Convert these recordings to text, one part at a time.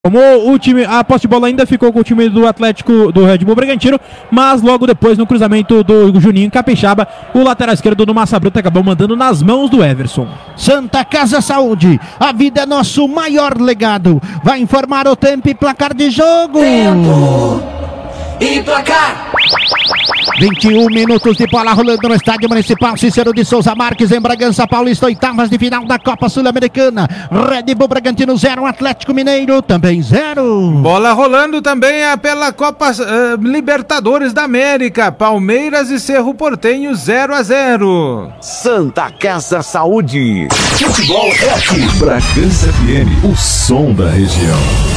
Tomou o time, a posse de bola ainda ficou com o time do Atlético do Red Bull Bragantino, mas logo depois no cruzamento do Juninho Capixaba, o lateral esquerdo do Massa Bruta acabou mandando nas mãos do Everson. Santa Casa Saúde, a vida é nosso maior legado. Vai informar o tempo e placar de jogo. Tempo e placar. 21 minutos de bola rolando no Estádio Municipal Cícero de Souza Marques, em Bragança Paulista, oitavas de final da Copa Sul-Americana. Red Bull Bragantino 0, Atlético Mineiro também 0. Bola rolando também pela Copa Libertadores da América, Palmeiras e Cerro Porteño 0-0. Santa Casa Saúde. Futebol é aqui. Bragança FM, o som da região.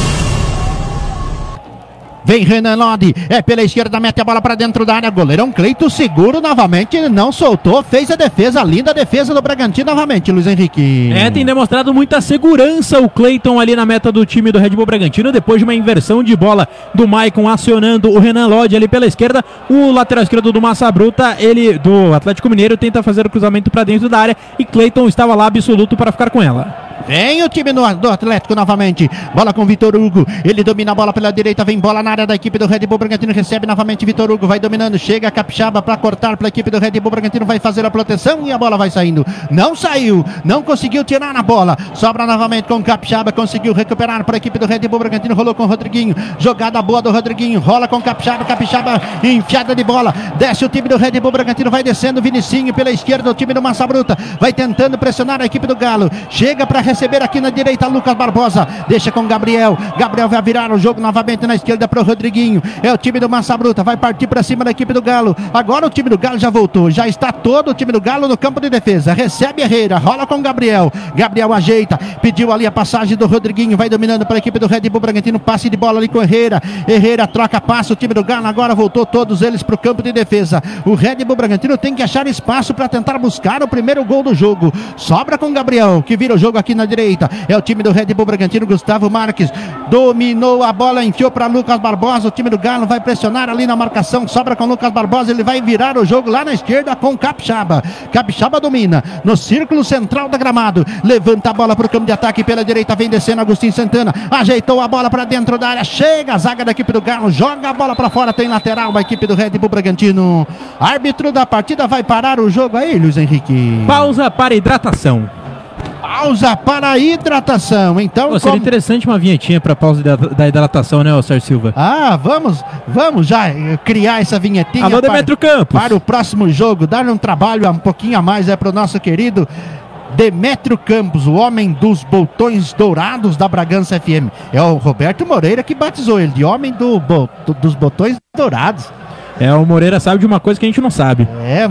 Vem Renan Lodi, é pela esquerda, mete a bola pra dentro da área, goleirão Cleito seguro novamente, ele não soltou, fez a defesa, linda defesa do Bragantino novamente, Luiz Henrique. Tem demonstrado muita segurança o Cleiton ali na meta do time do Red Bull Bragantino, depois de uma inversão de bola do Maicon acionando o Renan Lodi ali pela esquerda, o lateral esquerdo do Massa Bruta, ele do Atlético Mineiro, tenta fazer o cruzamento pra dentro da área e Cleiton estava lá absoluto para ficar com ela. Vem o time do Atlético novamente, bola com Vitor Hugo, ele domina a bola pela direita, vem bola na área da equipe do Red Bull Bragantino, recebe novamente Vitor Hugo, vai dominando, chega a Capixaba para cortar para a equipe do Red Bull Bragantino, vai fazer a proteção e a bola vai saindo, não saiu, não conseguiu tirar na bola, sobra novamente com Capixaba, conseguiu recuperar para a equipe do Red Bull Bragantino, rolou com o Rodriguinho, jogada boa do Rodriguinho, rola com Capixaba, Capixaba enfiada de bola, desce o time do Red Bull Bragantino, vai descendo Vinicinho pela esquerda, o time do Massa Bruta, vai tentando pressionar a equipe do Galo, chega para receber aqui na direita Lucas Barbosa, deixa com Gabriel vai virar o jogo novamente na esquerda para o Rodriguinho, é o time do Massa Bruta, vai partir para cima da equipe do Galo, agora o time do Galo já voltou, já está todo o time do Galo no campo de defesa, recebe Herrera, rola com Gabriel ajeita, pediu ali a passagem do Rodriguinho, vai dominando para a equipe do Red Bull Bragantino, passe de bola ali com Herrera troca passo, o time do Galo agora voltou todos eles para o campo de defesa, o Red Bull Bragantino tem que achar espaço para tentar buscar o primeiro gol do jogo, sobra com Gabriel, que vira o jogo aqui na direita, é o time do Red Bull Bragantino, Gustavo Marques dominou a bola, enfiou para Lucas Barbosa, o time do Galo vai pressionar ali na marcação, sobra com Lucas Barbosa, ele vai virar o jogo lá na esquerda com Capixaba domina, no círculo central da gramado, levanta a bola para o campo de ataque, pela direita vem descendo Agostinho Santana, ajeitou a bola para dentro da área, chega a zaga da equipe do Galo, joga a bola para fora, tem lateral a equipe do Red Bull Bragantino, árbitro da partida vai parar o jogo aí, Luiz Henrique. Pausa para hidratação. Pausa para a hidratação. Então, seria interessante uma vinhetinha para pausa da hidratação, né, Sérgio Silva? Vamos já criar essa vinhetinha. Alô, Demetrio Campos. Para o próximo jogo, dar um trabalho um pouquinho a mais para o nosso querido Demetrio Campos, o homem dos botões dourados da Bragança FM. É o Roberto Moreira que batizou ele de homem dos botões dourados. O Moreira sabe de uma coisa que a gente não sabe.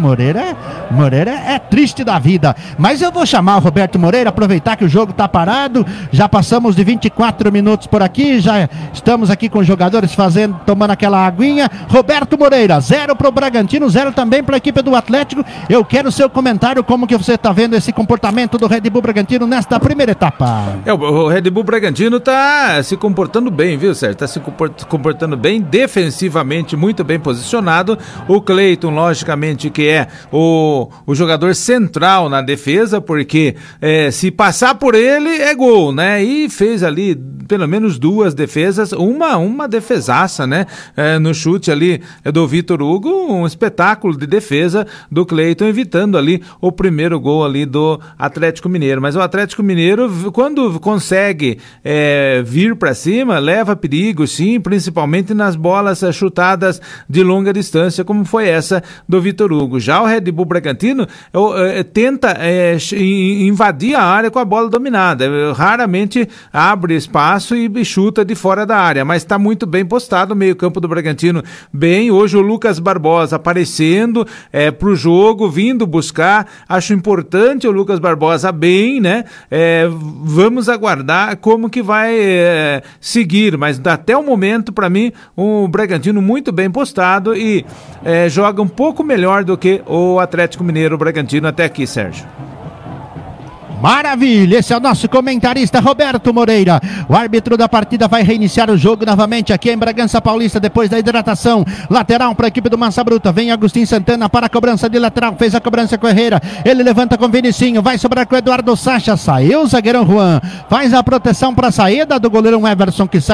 Moreira é triste da vida. Mas eu vou chamar o Roberto Moreira, aproveitar que o jogo tá parado. Já passamos de 24 minutos por aqui. Já estamos aqui com os jogadores tomando aquela aguinha. Roberto Moreira, 0 pro Bragantino, 0 também para a equipe do Atlético. Eu quero o seu comentário, como que você tá vendo esse comportamento do Red Bull Bragantino nesta primeira etapa. O Red Bull Bragantino tá se comportando bem, viu, Sérgio? Tá se comportando bem, defensivamente muito bem posicionado. O Cleiton, logicamente, que é o jogador central na defesa, porque se passar por ele é gol, né? E fez ali pelo menos 2 defesas, uma defesaça, né? No chute ali do Vitor Hugo, um espetáculo de defesa do Cleiton, evitando ali o primeiro gol ali do Atlético Mineiro. Mas o Atlético Mineiro, quando consegue vir para cima, leva perigo, sim, principalmente nas bolas chutadas de longa distância, como foi essa do Vitor Hugo. Já o Red Bull Bragantino tenta invadir a área com a bola dominada, raramente abre espaço e chuta de fora da área, mas está muito bem postado o meio campo do Bragantino, bem, hoje o Lucas Barbosa aparecendo pro jogo, vindo buscar, acho importante o Lucas Barbosa bem, né, vamos aguardar como que vai seguir, mas até o momento, para mim, o Bragantino muito bem postado e joga um pouco melhor do que o Atlético Mineiro, o Bragantino até aqui, Sérgio. Maravilha, esse é o nosso comentarista Roberto Moreira. O árbitro da partida vai reiniciar o jogo novamente aqui em Bragança Paulista, depois da hidratação. Lateral para a equipe do Massa Bruta, vem Agostinho Santana para a cobrança de lateral, fez a cobrança com o Herrera, ele levanta com o Vinicinho, vai sobrar com o Eduardo Sacha, saiu o zagueirão Juan, faz a proteção para a saída do goleiro Everson, que sai